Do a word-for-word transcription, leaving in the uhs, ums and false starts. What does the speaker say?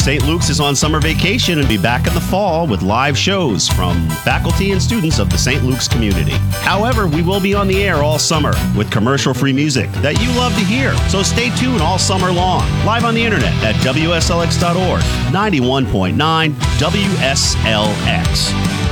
Saint Luke's is on summer vacation and will be back in the fall with live shows from faculty and students of the Saint Luke's community. However, we will be on the air all summer with commercial-free music that you love to hear. So stay tuned all summer long, live on the internet at W S L X dot org, ninety-one point nine W S L X.